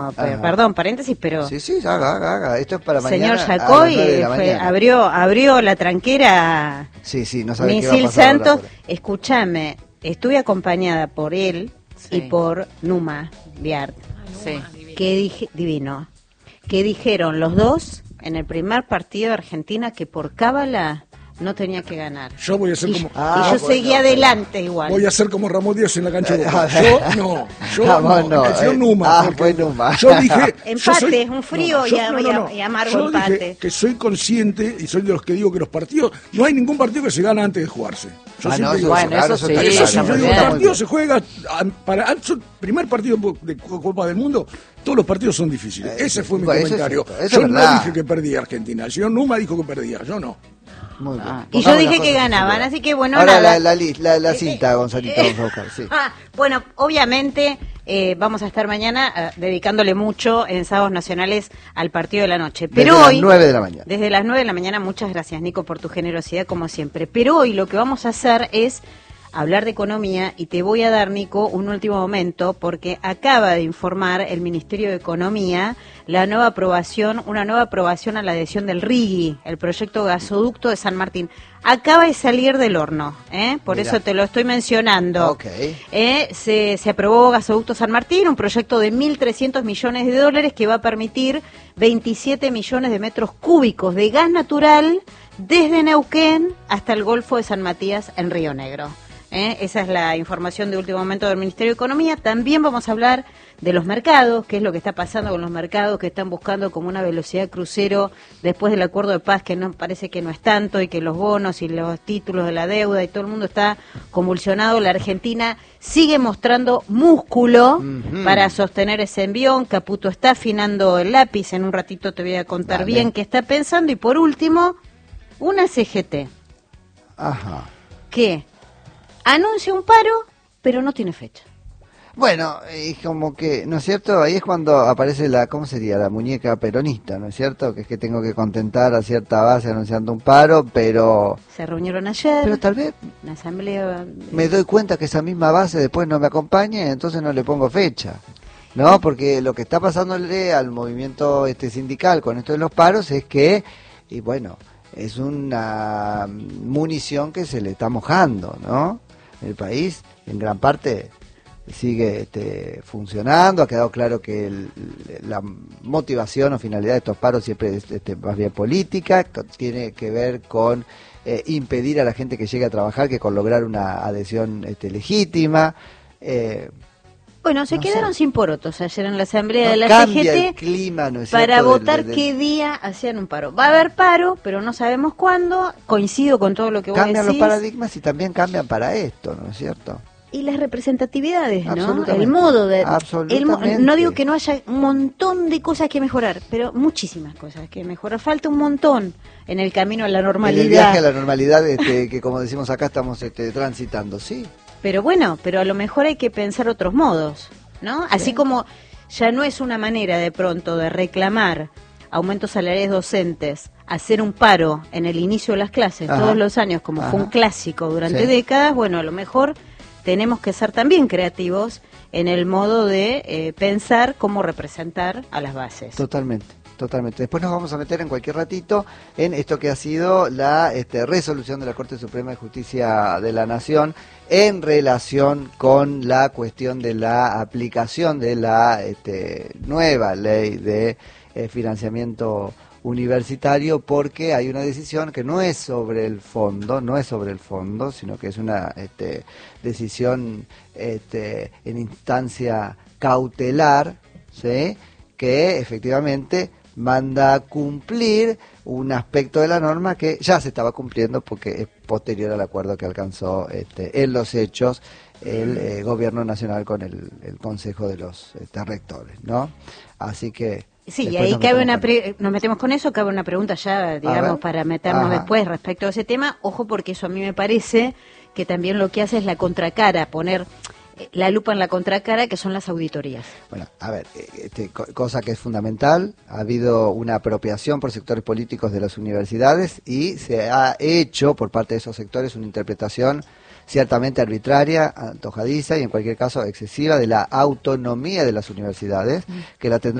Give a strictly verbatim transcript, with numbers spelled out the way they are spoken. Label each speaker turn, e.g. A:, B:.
A: Ajá. Perdón, paréntesis, pero...
B: Sí, sí, haga, haga, haga. Esto es para mañana.
A: Señor Yacoy fue, abrió, abrió la tranquera.
B: Sí, sí, no sabe
A: Misil Santos. Escúchame, estuve acompañada por él sí. y por Numa Biart. Sí. Que dije, divino. Que dijeron los dos en el primer partido de Argentina que por cábala no tenía que ganar.
C: Yo voy a ser
A: y,
C: como...
A: Ah, y yo bueno, seguía adelante pero... igual.
C: Voy a ser como Ramón Díaz en la cancha de Boca. Yo no, yo no,
B: no,
C: el señor
B: eh,
C: Numa.
B: Ah, fue Numa.
C: Yo dije...
A: Empate,
C: yo soy,
A: un frío
C: no,
A: y,
C: yo, no, no, no.
A: y amargo
C: yo
A: empate.
C: Dije que soy consciente y soy de los que digo que los partidos... No hay ningún partido que se gana antes de jugarse. Yo
B: ah, no,
C: digo,
B: bueno, eso,
C: eso
B: sí.
C: Eso sí, yo digo, el partido
B: bien.
C: se juega... Para el primer partido de Copa del Mundo... Todos los partidos son difíciles. Eh, Ese fue mi bueno, comentario. Eso es yo no dije que perdía Argentina. El señor Numa dijo que perdía. Yo no.
B: Muy bien.
A: Ah, y yo dije que ganaban, así que bueno,
B: ahora
A: nada.
B: la, la, la, la cinta, Gonzalito, vamos a buscar, sí.
A: Ah, bueno, obviamente eh, vamos a estar mañana eh, dedicándole mucho en Sábados Nacionales al partido de la noche. Pero
B: desde
A: hoy,
B: las nueve de la mañana.
A: Desde las nueve de la mañana, muchas gracias, Nico, por tu generosidad, como siempre. Pero hoy lo que vamos a hacer es hablar de economía y te voy a dar, Nico, un último momento porque acaba de informar el Ministerio de Economía la nueva aprobación, una nueva aprobación a la adhesión del R I G I, el proyecto gasoducto de San Martín. Acaba de salir del horno, ¿eh? Por Mirá. Eso te lo estoy mencionando.
B: Okay.
A: ¿Eh? Se, se aprobó Gasoducto San Martín, un proyecto de mil trescientos millones de dólares que va a permitir veintisiete millones de metros cúbicos de gas natural desde Neuquén hasta el Golfo de San Matías en Río Negro. ¿Eh? Esa es la información de último momento del Ministerio de Economía. También vamos a hablar de los mercados, qué es lo que está pasando con los mercados que están buscando como una velocidad crucero después del acuerdo de paz, que no parece que no es tanto, y que los bonos y los títulos de la deuda y todo el mundo está convulsionado. La Argentina sigue mostrando músculo uh-huh. para sostener ese envión. Caputo está afinando el lápiz, en un ratito te voy a contar Dale. bien qué está pensando. Y por último, una C G T.
B: Ajá.
A: ¿Qué? Anuncia un paro, pero no tiene fecha.
B: Bueno, es como que, ¿no es cierto? Ahí es cuando aparece la, ¿cómo sería? La muñeca peronista, ¿no es cierto? Que es que tengo que contentar a cierta base anunciando un paro, pero...
A: Se reunieron ayer.
B: Pero tal vez...
A: Una asamblea...
B: Me doy cuenta que esa misma base después no me acompaña, entonces no le pongo fecha. ¿No? Porque lo que está pasándole al movimiento este sindical con esto de los paros es que, y bueno, es una munición que se le está mojando, ¿no? El país, en gran parte, sigue este, funcionando. Ha quedado claro que el, la motivación o finalidad de estos paros siempre es este, más bien política, tiene que ver con eh, impedir a la gente que llegue a trabajar que con lograr una adhesión este, legítima. Eh,
A: Bueno, se
B: no
A: quedaron
B: sé.
A: sin porotos ayer en la asamblea
B: no
A: de la
B: cambia
A: C G T
B: el clima, ¿no es
A: para
B: cierto?
A: votar
B: del, del,
A: qué día hacían un paro. Va a haber paro, pero no sabemos cuándo. Coincido con todo lo que vos decís.
B: Cambian los paradigmas y también cambian para esto, ¿no es cierto?
A: Y las representatividades, ¿no? El modo de...
B: Absolutamente.
A: El, no digo que no haya un montón de cosas que mejorar, pero muchísimas cosas que mejorar. Falta un montón en el camino a la normalidad.
B: En el viaje a la normalidad este, que, como decimos acá, estamos este, transitando, ¿sí?
A: Pero bueno, pero a lo mejor hay que pensar otros modos, ¿no? Así
B: sí.
A: como ya no es una manera de pronto de reclamar aumentos salariales docentes, hacer un paro en el inicio de las clases Ajá. todos los años, como Ajá. fue un clásico durante sí. décadas, bueno, a lo mejor tenemos que ser también creativos en el modo de eh, pensar cómo representar a las bases.
B: Totalmente. Totalmente. Después nos vamos a meter en cualquier ratito en esto que ha sido la este, resolución de la Corte Suprema de Justicia de la Nación en relación con la cuestión de la aplicación de la este, nueva ley de eh, financiamiento universitario, porque hay una decisión que no es sobre el fondo, no es sobre el fondo, sino que es una este, decisión este, en instancia cautelar, ¿sí? Que efectivamente manda a cumplir un aspecto de la norma que ya se estaba cumpliendo porque es posterior al acuerdo que alcanzó este, en los hechos el eh, gobierno nacional con el, el Consejo de los este, Rectores, ¿no? Así que
A: sí, y ahí cabe una pre nos metemos con eso, cabe una pregunta ya, digamos, para meternos Ajá. después respecto a ese tema. Ojo, porque eso a mí me parece que también lo que hace es la contracara, poner la lupa en la contracara, que son las auditorías.
B: Bueno, a ver, este, cosa que es fundamental, ha habido una apropiación por sectores políticos de las universidades y se ha hecho por parte de esos sectores una interpretación ciertamente arbitraria, antojadiza y en cualquier caso excesiva de la autonomía de las universidades, que la tendrán